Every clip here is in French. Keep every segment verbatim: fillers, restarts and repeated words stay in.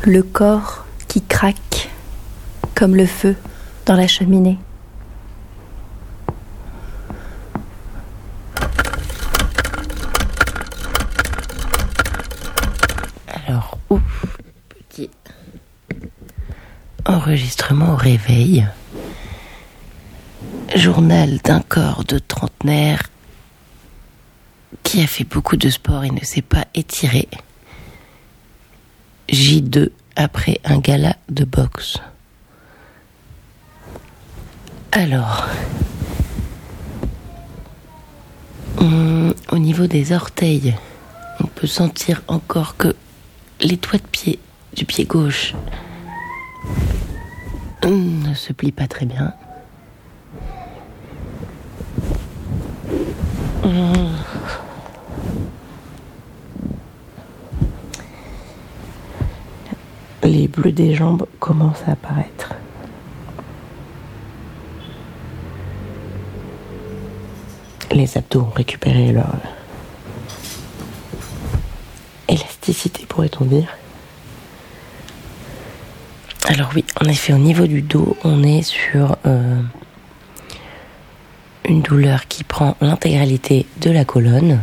le corps qui craque comme le feu dans la cheminée. Alors, ouf, petit enregistrement au réveil. Journal d'un corps de trentenaire qui a fait beaucoup de sport et ne s'est pas étiré. J deux après un gala de boxe. Alors, hum, au niveau des orteils, on peut sentir encore que les doigts de pied du pied gauche hum, ne se plient pas très bien. Hum. Les bleus des jambes commencent à apparaître. Les abdos ont récupéré leur élasticité, pourrait-on dire. Alors oui, en effet, au niveau du dos, on est sur euh, une douleur qui prend l'intégralité de la colonne.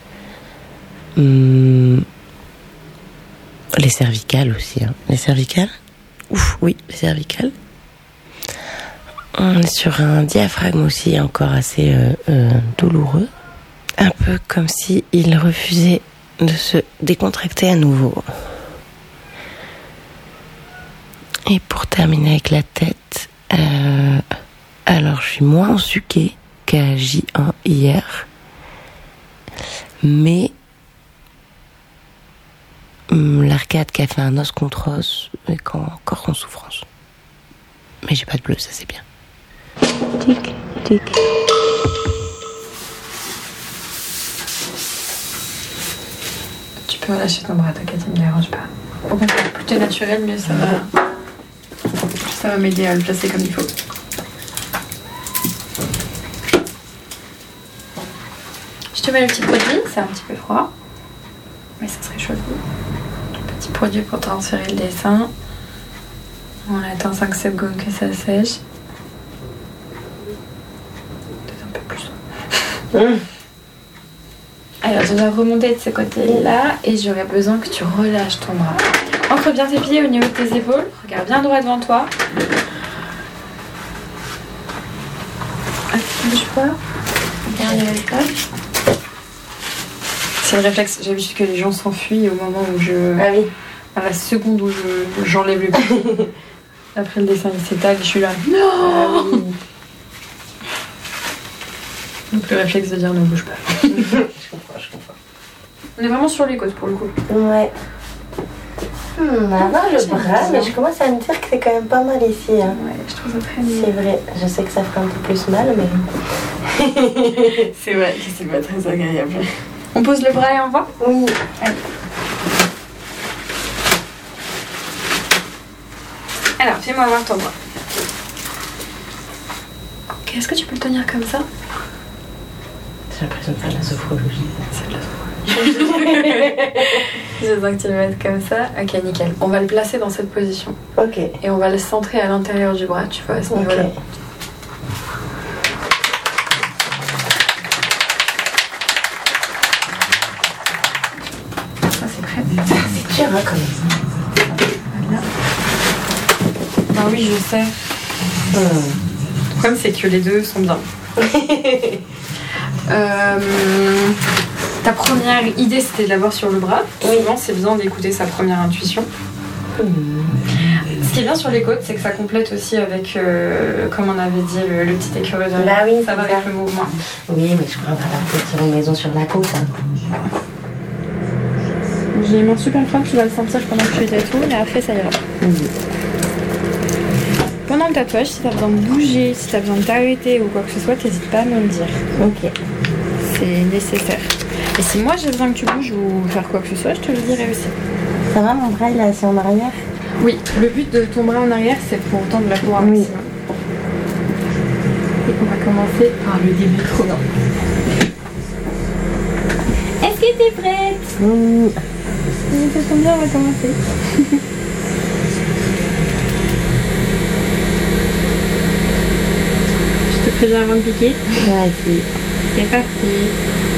Hum, les cervicales aussi. Hein. Les cervicales Ouf, oui, les cervicales. On est sur un diaphragme aussi encore assez euh, euh, douloureux. Un peu comme si il refusait de se décontracter à nouveau. Et pour terminer avec la tête, euh, alors je suis moins ensuquée qu'à J un hier, mais hum, l'arcade qui a fait un os contre os est encore en souffrance. Mais j'ai pas de bleu, ça c'est bien. Tic, tic. Tu peux relâcher ton bras, t'inquiète, il me dérange pas. Au contraire, plus t'es naturel, mieux ça va. Ça va m'aider à le placer comme il faut. Je te mets le petit produit, c'est un petit peu froid. Mais ça serait chaud. Petit produit pour transférer le dessin. On attend cinq secondes que ça sèche. Peut-être un peu plus. Mmh. Alors, je dois remonter de ce côté-là et j'aurais besoin que tu relâches ton bras. Ancre bien tes pieds au niveau de tes épaules. Regarde bien droit devant toi. Ah, tu bouges pas. Dernier étape. C'est le réflexe. J'ai l'habitude que les gens s'enfuient au moment où je... Ah oui. À la seconde où je... j'enlève le pied. Après le dessin, il s'étale et je suis là. Non ah, oui. Donc le réflexe de dire ne bouge pas. Je comprends, je comprends. On est vraiment sur les côtes pour le coup. Ouais. Hmm, avant le bras, mais je commence à me dire que c'est quand même pas mal ici. Hein. Ouais, je trouve ça très bien. C'est vrai, je sais que ça ferait un peu plus mal, mais... C'est vrai que c'est pas très agréable. On pose le bras et on va ? Oui. Allez. Alors, fais-moi voir ton bras. Ok, est-ce que tu peux le tenir comme ça ? J'ai l'impression de faire de la sophrologie. C'est de la sophrologie. Je sens que tu le mettes comme ça. Ok, nickel. On va le placer dans cette position. Ok. Et on va le centrer à l'intérieur du bras, tu vois, à ce okay. niveau-là. Ça, c'est prêt. C'est dur, hein, quand même. Voilà. Ah oui, je sais. Mmh. Le problème, c'est que les deux sont bien. euh, ta première idée, c'était d'abord sur le bras. Oui. Souvent, c'est bien d'écouter sa première intuition. Mmh. Ce qui est bien sur les côtes, c'est que ça complète aussi avec, euh, comme on avait dit, le, le petit écureuil de bah oui, ça va ça. avec le mouvement. Oui, mais je crois qu'on va peut-être sur une maison sur la côte. Hein. J'ai mon super froid, tu vas le sentir pendant que tu fais tout, mais après, ça ira. Mmh. Pendant le tatouage, si t'as besoin de bouger, si t'as besoin de t'arrêter ou quoi que ce soit, t'hésites pas à me le dire. Ok. C'est nécessaire. Et si moi j'ai besoin que tu bouges ou faire quoi que ce soit, je te le dirai aussi. Ça va, mon bras il est assis en arrière ? Oui, le but de ton bras en arrière, c'est pour tendre la peau un oui. maximum. Et on va commencer par le début trop bien. Est-ce que t'es prête ? Oui. Ça tombe bien, on va commencer. Très bien avant de piquer. Vas-y. C'est parti.